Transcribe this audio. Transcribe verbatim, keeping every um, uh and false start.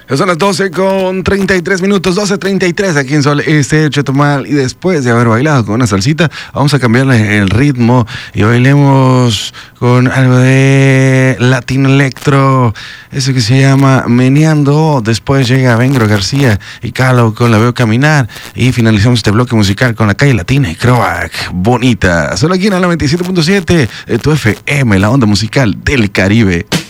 Son las doce con treinta y tres minutos, doce treinta y tres aquí en Sol Este, Chetumal. Y después de haber bailado con una salsita, vamos a cambiarle el ritmo y bailemos con algo de Latino Electro, eso que se llama Meneando. Después llega Vengro García y Calo con La Veo Caminar. Y finalizamos este bloque musical con La Calle Latina y Croac Bonita. Solo aquí en la noventa y siete punto siete, tu F M, la onda musical del Caribe.